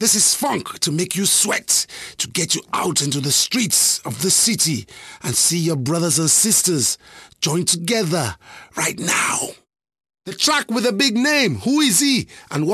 This is funk to make you sweat, to get you out into the streets of the city and see your brothers and sisters join together right now. The track with a big name, who is he and what